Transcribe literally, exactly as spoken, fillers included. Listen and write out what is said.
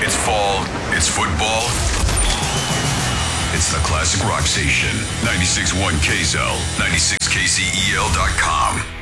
It's fall. It's football. It's the Classic Rock Station. ninety-six point one K Z L. ninety-six K Z E L dot com.